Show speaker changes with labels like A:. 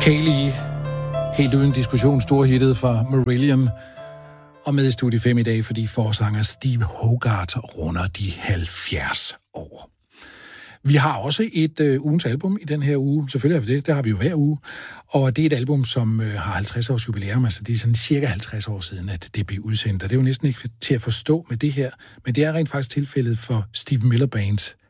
A: Kayleigh, helt uden diskussion, storhittet fra Marillion, og med i Studie 5 i dag, fordi forsanger Steve Hogarth runder de 70 år. Vi har også et ugens album i den her uge. Selvfølgelig har vi det. Det har vi jo hver uge. Og det er et album, som har 50 års jubilæum. Altså det er sådan cirka 50 år siden, at det blev udsendt. Og det er jo næsten ikke til at forstå med det her. Men det er rent faktisk tilfældet for Steve Miller Band.